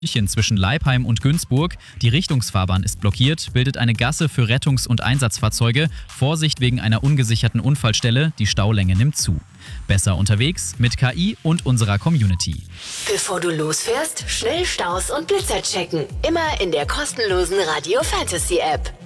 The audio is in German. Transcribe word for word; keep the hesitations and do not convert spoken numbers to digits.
Zwischen Leipheim und Günzburg. Die Richtungsfahrbahn ist blockiert, bildet eine Gasse für Rettungs- und Einsatzfahrzeuge. Vorsicht wegen einer ungesicherten Unfallstelle, die Staulänge nimmt zu. Besser unterwegs mit K I und unserer Community. Bevor du losfährst, schnell Staus und Blitzer checken. Immer in der kostenlosen Radio Fantasy App.